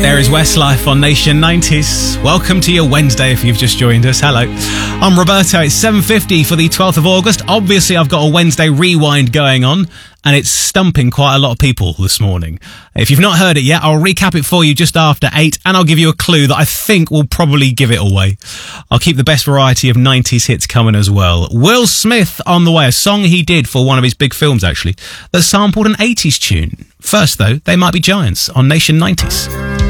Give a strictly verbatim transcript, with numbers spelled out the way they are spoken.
There is Westlife on Nation nineties. Welcome to your Wednesday if you've just joined us. Hello. I'm Roberto. It's seven fifty for the twelfth of August. Obviously, I've got a Wednesday rewind going on, and it's stumping quite a lot of people this morning. If you've not heard it yet, I'll recap it for you just after eight, and I'll give you a clue that I think will probably give it away. I'll keep the best variety of nineties hits coming as well. Will Smith on the way, a song he did for one of his big films, actually, that sampled an eighties tune. First, though, They Might Be Giants on Nation nineties.